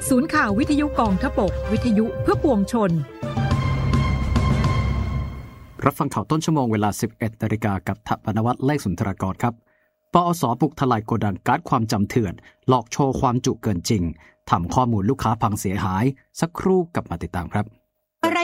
ศูนย์ข่าววิทยุกองทพบกวิทยุเพื่อปวงชนรับฟังข่าวต้นชั่วโมงเวลา 11:00 น.กับทัพปนวัตรเลขสุนทรกรครับปอส.บุกทลายโกดังการ์ดความจำเถื่อนหลอกโชว์ความจุเกินจริงทำข้อมูลลูกค้าพังเสียหายสักครู่กลับมาติดตามครับ